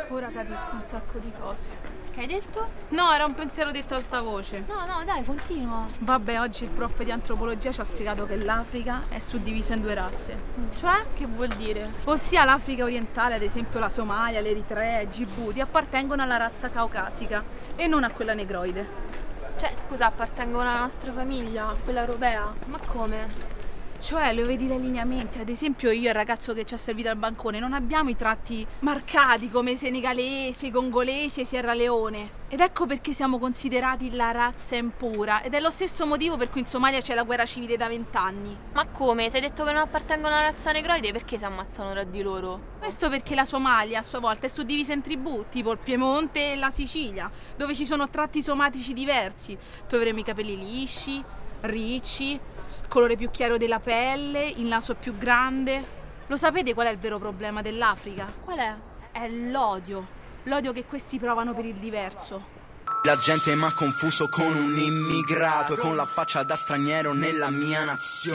Ora capisco un sacco di cose. Che hai detto? No, era un pensiero detto ad alta voce. No, dai, continua. Vabbè, oggi il prof di antropologia ci ha spiegato che l'Africa è suddivisa in due razze. Cioè, che vuol dire? Ossia l'Africa orientale, ad esempio la Somalia, l'Eritrea, Gibuti, appartengono alla razza caucasica e non a quella negroide. Cioè, scusa, appartengono alla nostra famiglia, quella europea? Ma come? Cioè, lo vedi dai lineamenti, ad esempio io e il ragazzo che ci ha servito al bancone non abbiamo i tratti marcati come senegalesi, congolesi e Sierra Leone. Ed ecco perché siamo considerati la razza impura ed è lo stesso motivo per cui in Somalia c'è la guerra civile da 20 anni. Ma come? Se hai detto che non appartengono alla razza negroide, perché si ammazzano tra di loro? Questo perché la Somalia a sua volta è suddivisa in tribù, tipo il Piemonte e la Sicilia, dove ci sono tratti somatici diversi. Troveremo i capelli lisci, ricci, il colore più chiaro della pelle, il naso più grande. Lo sapete qual è il vero problema dell'Africa? Qual è? È l'odio. L'odio che questi provano per il diverso. La gente m'ha confuso con un immigrato e con la faccia da straniero nella mia nazione.